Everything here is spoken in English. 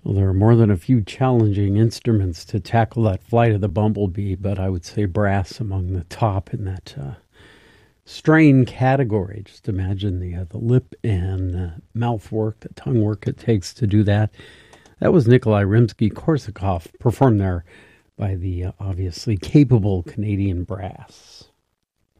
Well, there are more than a few challenging instruments to tackle that flight of the bumblebee, but I would say brass among the top in that strain category. Just imagine the lip and mouth work, the tongue work it takes to do that. That was Nikolai Rimsky-Korsakov, performed there by the obviously capable Canadian brass.